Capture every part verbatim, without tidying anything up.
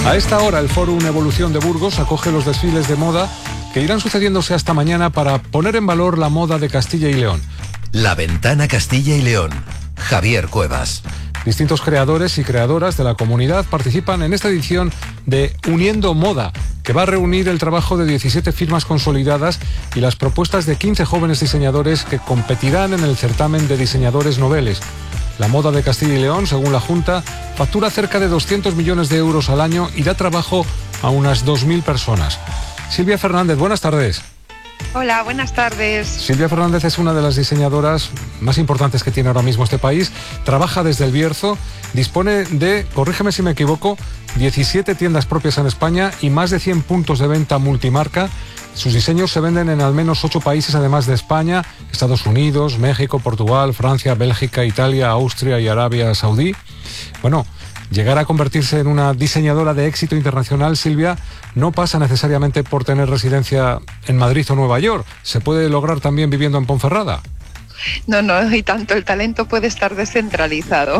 A esta hora, el Fórum Evolución de Burgos acoge los desfiles de moda que irán sucediéndose hasta mañana para poner en valor la moda de Castilla y León. La Ventana Castilla y León. Javier Cuevas. Distintos creadores y creadoras de la comunidad participan en esta edición de Uniendo Moda, que va a reunir el trabajo de diecisiete firmas consolidadas y las propuestas de quince jóvenes diseñadores que competirán en el certamen de diseñadores noveles. La moda de Castilla y León, según la Junta, factura cerca de doscientos millones de euros al año y da trabajo a unas dos mil personas. Silvia Fernández, buenas tardes. Hola, buenas tardes. Silvia Fernández es una de las diseñadoras más importantes que tiene ahora mismo este país. Trabaja desde El Bierzo, dispone de, corrígeme si me equivoco, diecisiete tiendas propias en España y más de cien puntos de venta multimarca. Sus diseños se venden en al menos ocho países, además de España, Estados Unidos, México, Portugal, Francia, Bélgica, Italia, Austria y Arabia Saudí. Bueno, llegar a convertirse en una diseñadora de éxito internacional, Silvia, no pasa necesariamente por tener residencia en Madrid o Nueva York. Se puede lograr también viviendo en Ponferrada. No, no, y tanto el talento puede estar descentralizado.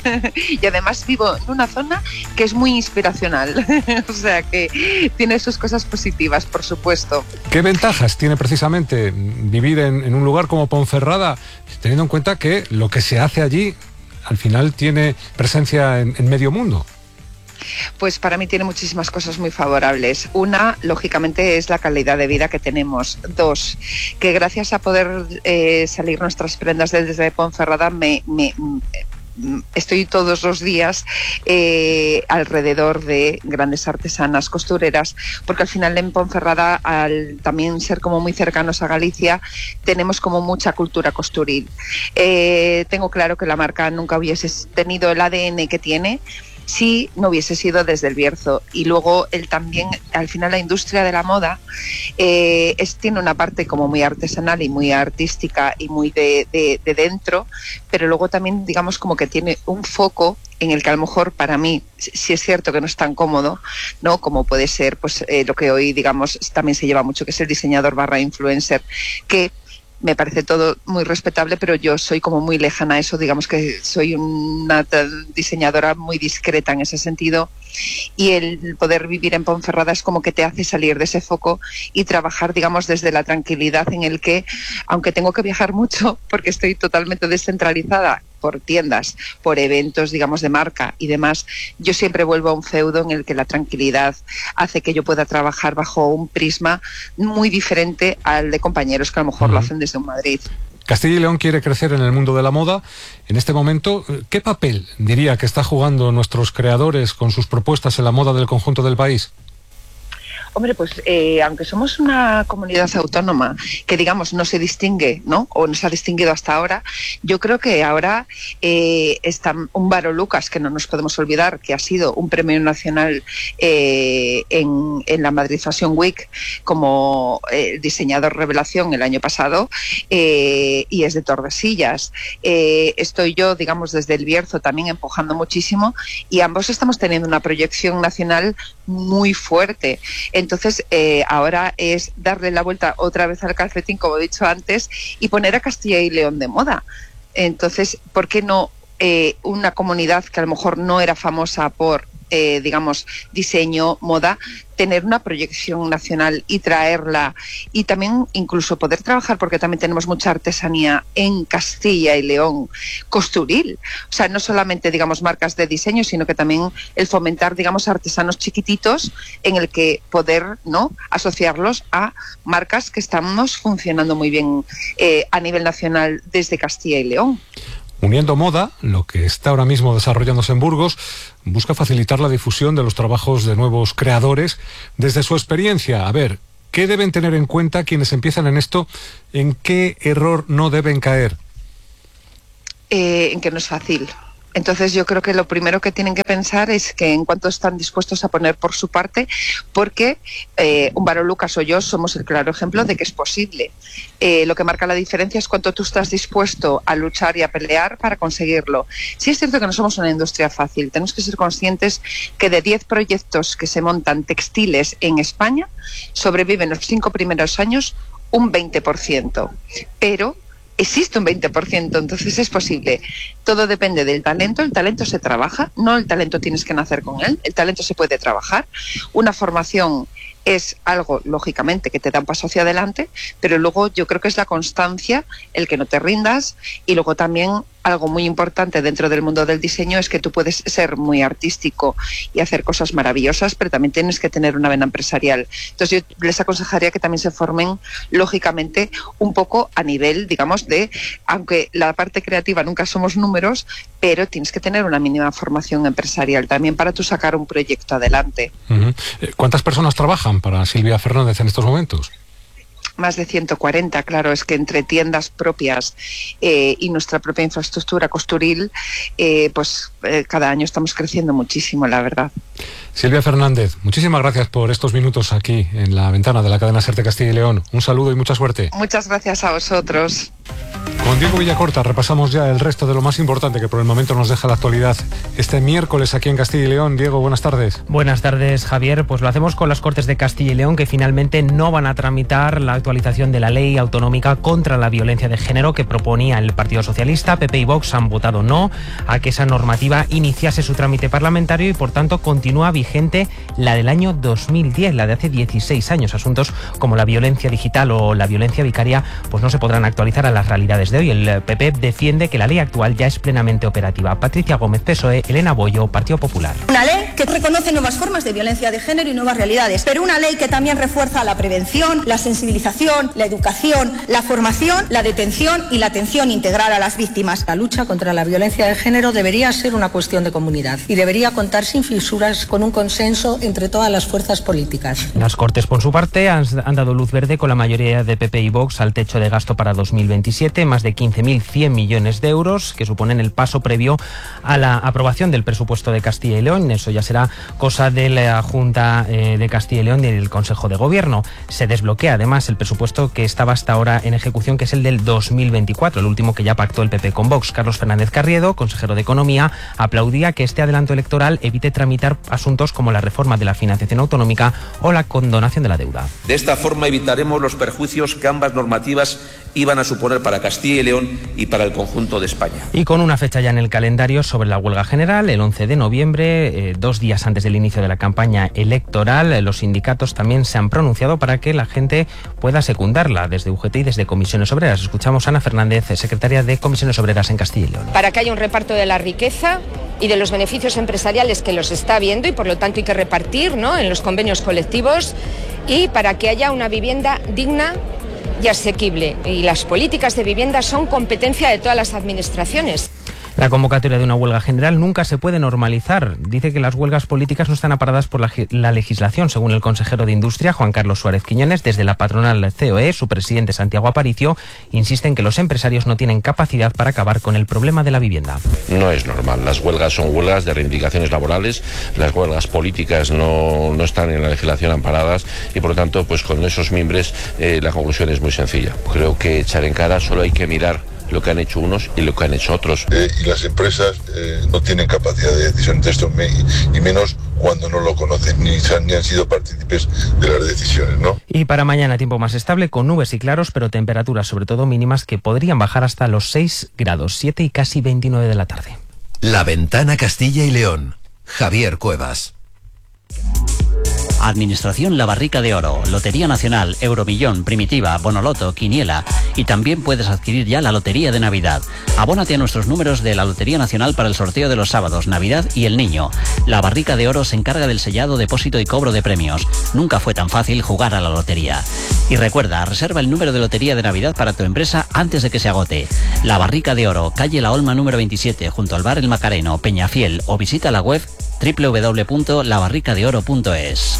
Y además vivo en una zona que es muy inspiracional. O sea que tiene sus cosas positivas, por supuesto. ¿Qué ventajas tiene precisamente vivir en, en un lugar como Ponferrada, teniendo en cuenta que lo que se hace allí al final tiene presencia en, en medio mundo? Pues para mí tiene muchísimas cosas muy favorables. Una, lógicamente, es la calidad de vida que tenemos. Dos, que gracias a poder eh, salir nuestras prendas desde Ponferrada, me, me, estoy todos los días eh, alrededor de grandes artesanas, costureras, porque al final en Ponferrada, al también ser como muy cercanos a Galicia, tenemos como mucha cultura costuril. Eh, tengo claro que la marca nunca hubiese tenido el A D N que tiene si no hubiese sido desde El Bierzo. Y luego él también, al final la industria de la moda eh, es, tiene una parte como muy artesanal y muy artística y muy de, de, de dentro, pero luego también digamos como que tiene un foco en el que a lo mejor para mí sí es cierto que no es tan cómodo, ¿no? Como puede ser pues eh, lo que hoy digamos también se lleva mucho, que es el diseñador barra influencer, que me parece todo muy respetable, pero yo soy como muy lejana a eso, digamos que soy una diseñadora muy discreta en ese sentido, y el poder vivir en Ponferrada es como que te hace salir de ese foco y trabajar, digamos, desde la tranquilidad en el que, aunque tengo que viajar mucho, porque estoy totalmente descentralizada por tiendas, por eventos, digamos, de marca y demás, yo siempre vuelvo a un feudo en el que la tranquilidad hace que yo pueda trabajar bajo un prisma muy diferente al de compañeros que a lo mejor uh-huh. lo hacen desde un Madrid. Castilla y León quiere crecer en el mundo de la moda. En este momento, ¿qué papel diría que está jugando nuestros creadores con sus propuestas en la moda del conjunto del país? Hombre, pues eh, aunque somos una comunidad autónoma que, digamos, no se distingue, ¿no? O no se ha distinguido hasta ahora, yo creo que ahora eh, está Úmbaro Lucas, que no nos podemos olvidar, que ha sido un premio nacional eh, en, en la Madrid Fashion Week como eh, diseñador revelación el año pasado, eh, y es de Tordesillas. Eh, estoy yo, digamos, desde El Bierzo también empujando muchísimo, y ambos estamos teniendo una proyección nacional muy fuerte. Entonces, eh, ahora es darle la vuelta otra vez al calcetín, como he dicho antes, y poner a Castilla y León de moda. Entonces, ¿por qué no eh, una comunidad que a lo mejor no era famosa por, eh, digamos, diseño, moda, tener una proyección nacional y traerla, y también incluso poder trabajar, porque también tenemos mucha artesanía en Castilla y León, costuril, o sea, no solamente, digamos, marcas de diseño, sino que también el fomentar, digamos, artesanos chiquititos en el que poder, ¿no?, asociarlos a marcas que estamos funcionando muy bien eh, a nivel nacional desde Castilla y León. Uniendo Moda, lo que está ahora mismo desarrollándose en Burgos, busca facilitar la difusión de los trabajos de nuevos creadores desde su experiencia. A ver, ¿qué deben tener en cuenta quienes empiezan en esto? ¿En qué error no deben caer? Eh, en que no es fácil. Entonces yo creo que lo primero que tienen que pensar es que en cuanto están dispuestos a poner por su parte, porque eh, Úmbaro Lucas o yo somos el claro ejemplo de que es posible. Eh, lo que marca la diferencia es cuánto tú estás dispuesto a luchar y a pelear para conseguirlo. Sí es cierto que no somos una industria fácil, tenemos que ser conscientes que de diez proyectos que se montan textiles en España, sobreviven los cinco primeros años un veinte por ciento, pero existe un veinte por ciento, entonces es posible. Todo depende del talento, el talento se trabaja, no el talento tienes que nacer con él, el talento se puede trabajar. Una formación es algo, lógicamente, que te da un paso hacia adelante, pero luego yo creo que es la constancia, el que no te rindas, y luego también algo muy importante dentro del mundo del diseño es que tú puedes ser muy artístico y hacer cosas maravillosas, pero también tienes que tener una vena empresarial. Entonces yo les aconsejaría que también se formen, lógicamente, un poco a nivel, digamos, de, aunque la parte creativa nunca somos números, pero tienes que tener una mínima formación empresarial también para tú sacar un proyecto adelante. Uh-huh. ¿Cuántas personas trabajan para Silvia Fernández en estos momentos? Más de ciento cuarenta, claro, es que entre tiendas propias eh, y nuestra propia infraestructura costuril, eh, pues eh, cada año estamos creciendo muchísimo, la verdad. Silvia Fernández, muchísimas gracias por estos minutos aquí en la ventana de la cadena SER de Castilla y León. Un saludo y mucha suerte. Muchas gracias a vosotros. Con Diego Villacorta repasamos ya el resto de lo más importante que por el momento nos deja la actualidad este miércoles aquí en Castilla y León. Diego, buenas tardes. Buenas tardes, Javier. Pues lo hacemos con las Cortes de Castilla y León, que finalmente no van a tramitar la actualización de la ley autonómica contra la violencia de género que proponía el Partido Socialista. P P y Vox han votado no a que esa normativa iniciase su trámite parlamentario y por tanto continúa vigente la del año dos mil diez, la de hace dieciséis años. Asuntos como la violencia digital o la violencia vicaria pues no se podrán actualizar a las realidades de hoy. El P P defiende que la ley actual ya es plenamente operativa. Patricia Gómez, P S O E, Elena Boyo, Partido Popular. Una ley que reconoce nuevas formas de violencia de género y nuevas realidades, pero una ley que también refuerza la prevención, la sensibilización, la educación, la formación, la detención y la atención integral a las víctimas. La lucha contra la violencia de género debería ser una cuestión de comunidad y debería contar sin fisuras con un consenso entre todas las fuerzas políticas. Las Cortes, por su parte, han, han dado luz verde con la mayoría de P P y Vox al techo de gasto para dos mil veintisiete, más de quince mil cien millones de euros, que suponen el paso previo a la aprobación del presupuesto de Castilla y León. Eso ya será cosa de la Junta eh, de Castilla y León y del Consejo de Gobierno. Se desbloquea además el presupuesto que estaba hasta ahora en ejecución, que es el del dos mil veinticuatro, el último que ya pactó el P P con Vox. Carlos Fernández Carriedo, consejero de Economía, aplaudía que este adelanto electoral evite tramitar asuntos como la reforma de la financiación autonómica o la condonación de la deuda. De esta forma evitaremos los perjuicios que ambas normativas iban a suponer para Castilla y León y para el conjunto de España. Y con una fecha ya en el calendario sobre la huelga general, el once de noviembre, eh, dos días antes del inicio de la campaña electoral, eh, los sindicatos también se han pronunciado para que la gente pueda secundarla, desde U G T y desde Comisiones Obreras. Escuchamos a Ana Fernández, secretaria de Comisiones Obreras en Castilla y León. Para que haya un reparto de la riqueza y de los beneficios empresariales que los está habiendo y por lo tanto hay que repartir, ¿no?, en los convenios colectivos, y para que haya una vivienda digna y asequible. Y las políticas de vivienda son competencia de todas las administraciones. La convocatoria de una huelga general nunca se puede normalizar. Dice que las huelgas políticas no están aparadas por la, la legislación, según el consejero de Industria, Juan Carlos Suárez Quiñones. Desde la patronal C O E, su presidente Santiago Aparicio insiste en que los empresarios no tienen capacidad para acabar con el problema de la vivienda. No es normal. Las huelgas son huelgas de reivindicaciones laborales. Las huelgas políticas no, no están en la legislación amparadas y, por lo tanto, pues con esos mimbres eh, la conclusión es muy sencilla. Creo que echar en cara solo hay que mirar lo que han hecho unos y lo que han hecho otros. Eh, y las empresas eh, no tienen capacidad de decisión de esto, me, y menos cuando no lo conocen ni, ni han sido partícipes de las decisiones, ¿no? Y para mañana tiempo más estable, con nubes y claros, pero temperaturas sobre todo mínimas que podrían bajar hasta los seis grados, siete y casi veintinueve de la tarde. La Ventana Castilla y León. Javier Cuevas. Administración La Barrica de Oro, Lotería Nacional, Euromillón, Primitiva, Bonoloto, Quiniela, y también puedes adquirir ya la Lotería de Navidad. Abónate a nuestros números de la Lotería Nacional para el sorteo de los sábados, Navidad y el Niño. La Barrica de Oro se encarga del sellado, depósito y cobro de premios. Nunca fue tan fácil jugar a la lotería. Y recuerda, reserva el número de Lotería de Navidad para tu empresa antes de que se agote. La Barrica de Oro, calle La Olma número veintisiete, junto al bar El Macareno, Peñafiel, o visita la web doble u doble u doble u punto la barrica de oro punto es.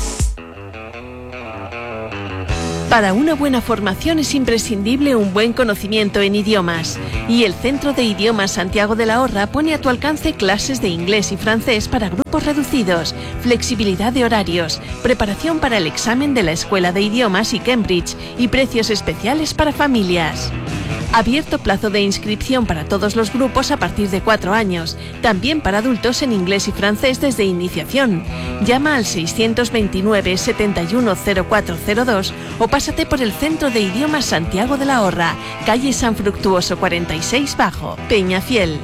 Para una buena formación es imprescindible un buen conocimiento en idiomas. Y el Centro de Idiomas Santiago de la Horra pone a tu alcance clases de inglés y francés para grupos reducidos, flexibilidad de horarios, preparación para el examen de la Escuela de Idiomas y Cambridge y precios especiales para familias. Abierto plazo de inscripción para todos los grupos a partir de cuatro años. También para adultos en inglés y francés desde iniciación. Llama al seiscientos veintinueve, setenta y uno, cero cuatro cero dos o pásate por el Centro de Idiomas Santiago de la Horra, calle San Fructuoso cuarenta y seis Bajo, Peñafiel.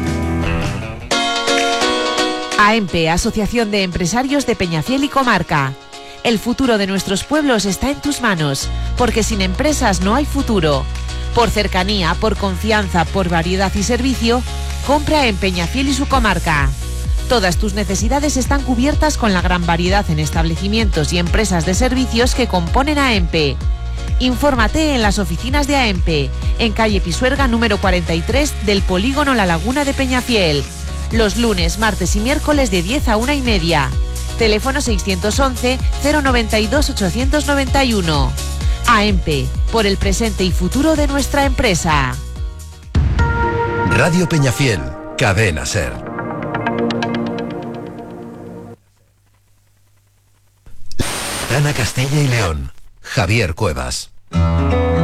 A E M P, Asociación de Empresarios de Peñafiel y Comarca. El futuro de nuestros pueblos está en tus manos, porque sin empresas no hay futuro. Por cercanía, por confianza, por variedad y servicio, compra en Peñafiel y su comarca. Todas tus necesidades están cubiertas con la gran variedad en establecimientos y empresas de servicios que componen A E M P. Infórmate en las oficinas de A E M P, en calle Pisuerga número cuarenta y tres del Polígono La Laguna de Peñafiel. Los lunes, martes y miércoles de diez a una y media. Teléfono seiscientos once, cero noventa y dos, ochocientos noventa y uno. A E M P, por el presente y futuro de nuestra empresa. Radio Peñafiel, Cadena SER. Ana Castilla y León, Javier Cuevas.